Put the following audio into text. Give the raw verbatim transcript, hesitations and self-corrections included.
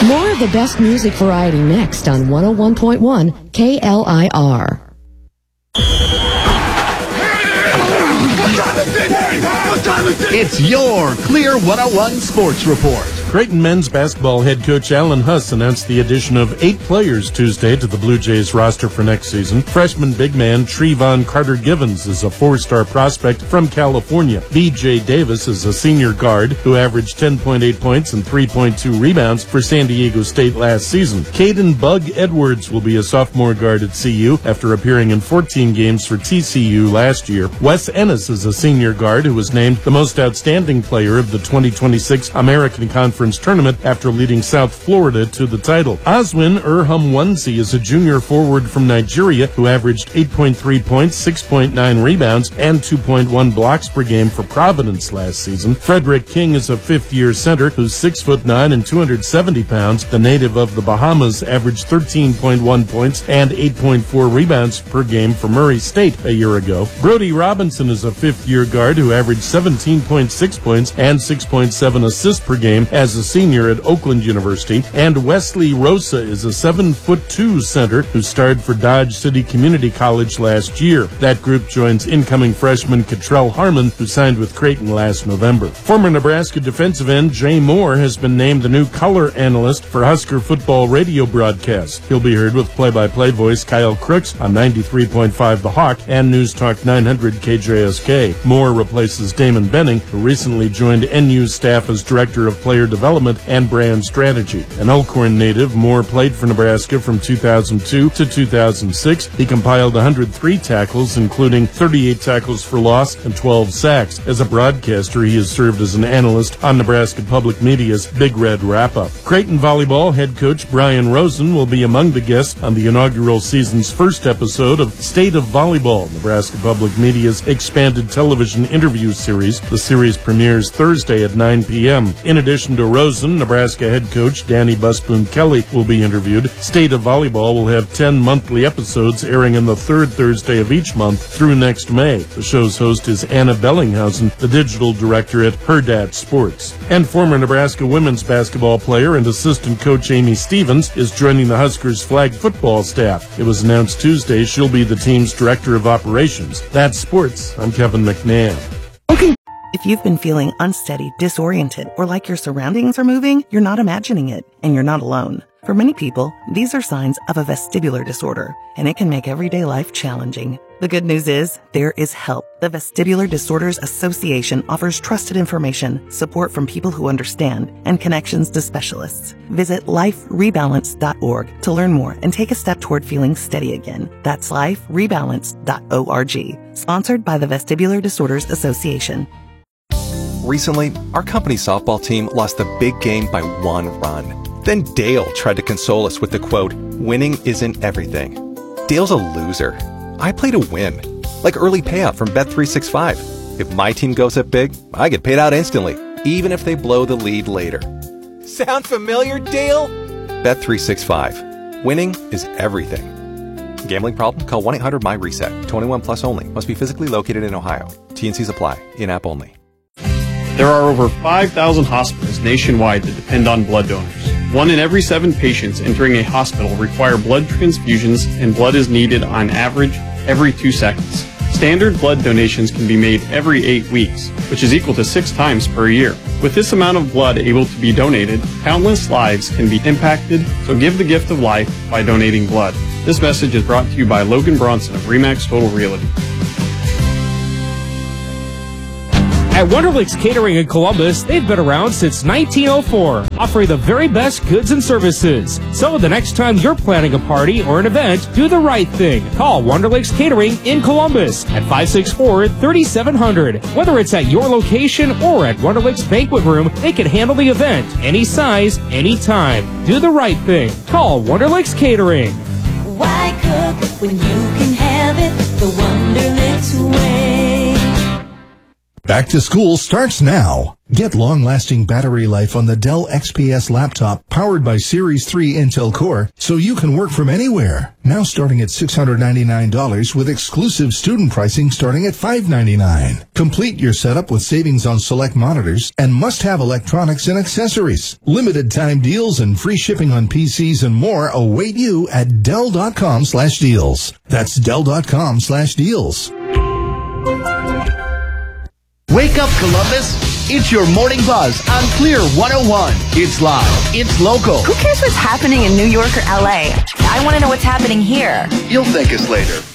More of the best music variety next on one oh one point one K L I R. It's your Clear one oh one Sports Report. Creighton men's basketball head coach Alan Huss announced the addition of eight players Tuesday to the Blue Jays roster for next season. Freshman big man Trevon Carter-Givens is a four-star prospect from California. B J Davis is a senior guard who averaged ten point eight points and three point two rebounds for San Diego State last season. Caden Bug Edwards will be a sophomore guard at C U after appearing in fourteen games for T C U last year. Wes Ennis is a senior guard who was named the most outstanding player of the twenty twenty-six American Conference Tournament after leading South Florida to the title. Oswin Erham-Wensi is a junior forward from Nigeria who averaged eight point three points, six point nine rebounds, and two point one blocks per game for Providence last season. Frederick King is a fifth-year center who's six foot nine and two hundred seventy pounds. The native of the Bahamas averaged thirteen point one points and eight point four rebounds per game for Murray State a year ago. Brody Robinson is a fifth-year guard who averaged seventeen point six points and six point seven assists per game as a senior at Oakland University. And Wesley Rosa is a seven foot two center who starred for Dodge City Community College last year. That group joins incoming freshman Catrell Harmon, who signed with Creighton last November. Former Nebraska defensive end Jay Moore has been named the new color analyst for Husker football radio broadcasts. He'll be heard with play-by-play voice Kyle Crooks on ninety-three point five The Hawk and News Talk nine hundred K J S K. Moore replaces Damon Benning, who recently joined N U's staff as Director of Player Development and Brand Strategy. An Elkhorn native, Moore played for Nebraska from two thousand two to two thousand six. He compiled one hundred three tackles, including thirty-eight tackles for loss and twelve sacks. As a broadcaster, he has served as an analyst on Nebraska Public Media's Big Red Wrap-Up. Creighton volleyball head coach Brian Rosen will be among the guests on the inaugural season's first episode of State of Volleyball, Nebraska Public Media's expanded television interview series. The series premieres Thursday at nine p.m. In addition to Rosen, Nebraska head coach Danny Busboom Kelly will be interviewed. State of Volleyball will have ten monthly episodes airing on the third Thursday of each month through next May. The show's host is Anna Bellinghausen, the digital director at Herdat Sports. And former Nebraska women's basketball player and assistant coach Amy Stevens is joining the Huskers flag football staff. It was announced Tuesday she'll be the team's director of operations. That's sports. I'm Kevin McNabb. Okay. If you've been feeling unsteady, disoriented, or like your surroundings are moving, you're not imagining it, and you're not alone. For many people, these are signs of a vestibular disorder, and it can make everyday life challenging. The good news is, there is help. The Vestibular Disorders Association offers trusted information, support from people who understand, and connections to specialists. Visit life rebalance dot org to learn more and take a step toward feeling steady again. That's life rebalance dot org. Sponsored by the Vestibular Disorders Association. Recently, our company softball team lost the big game by one run. Then Dale tried to console us with the quote, "Winning isn't everything." Dale's a loser. I play to win. Like early payout from Bet three sixty-five. If my team goes up big, I get paid out instantly, even if they blow the lead later. Sound familiar, Dale? Bet three sixty-five. Winning is everything. Gambling problem? Call one eight hundred my reset. twenty-one plus only. Must be physically located in Ohio. T N Cs apply. In-app only. There are over five thousand hospitals nationwide that depend on blood donors. One in every seven patients entering a hospital require blood transfusions, and blood is needed on average every two seconds. Standard blood donations can be made every eight weeks, which is equal to six times per year. With this amount of blood able to be donated, countless lives can be impacted, so give the gift of life by donating blood. This message is brought to you by Logan Bronson of Remax Total Realty. At Wonderlicks Catering in Columbus, they've been around since nineteen oh four, offering the very best goods and services. So the next time you're planning a party or an event, do the right thing. Call Wonderlicks Catering in Columbus at five six four, three seven zero zero. Whether it's at your location or at Wonderlicks Banquet Room, they can handle the event any size, any time. Do the right thing. Call Wonderlicks Catering. Why cook when you can have it the Wonderlicks way? Back to school starts now. Get long-lasting battery life on the Dell X P S laptop powered by Series three Intel Core so you can work from anywhere. Now starting at six hundred ninety-nine dollars with exclusive student pricing starting at five hundred ninety-nine dollars. Complete your setup with savings on select monitors and must-have electronics and accessories. Limited time deals and free shipping on P Cs and more await you at Dell.com slash deals. That's Dell.com slash deals. Wake up, Columbus. It's your morning buzz on Clear one oh one. It's live. It's local. Who cares what's happening in New York or L A? I want to know what's happening here. You'll thank us later.